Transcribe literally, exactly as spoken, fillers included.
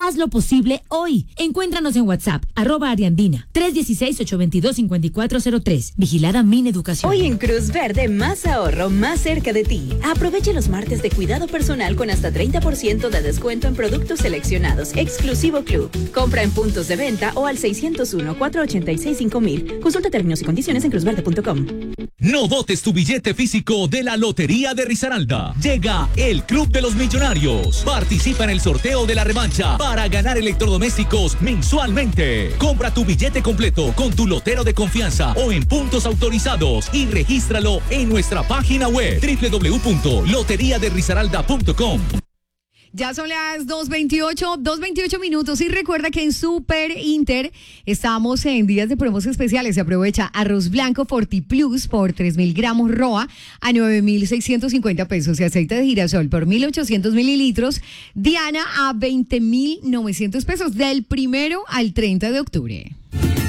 Hazlo posible hoy. Encuéntranos en WhatsApp, arroba Ariandina, tres uno seis, ocho dos dos, cinco cuatro cero tres. Vigilada Mineducación. Hoy en Cruz Verde, más ahorro, más cerca de ti. Aproveche los martes de cuidado personal con hasta treinta por ciento de descuento en productos seleccionados. Exclusivo Club. Compra en puntos de venta o al seis cero uno, cuatro ocho seis, cinco mil. Consulta términos y condiciones en cruz verde punto com. No botes tu billete físico de la Lotería de Risaralda. Llega el Club de los Millonarios. Participa en el sorteo de la revancha para ganar electrodomésticos mensualmente. Compra tu billete completo con tu lotero de confianza o en puntos autorizados y regístralo en nuestra página web doble u doble u doble u punto lotería de risaralda punto com. Ya son las dos veintiocho minutos y recuerda que en Super Inter estamos en días de promos especiales. Se aprovecha arroz blanco Forti Plus por tres mil gramos R O A a nueve mil seiscientos cincuenta pesos y aceite de girasol por mil ochocientos mililitros Diana a veinte mil novecientos pesos del primero al treinta de octubre.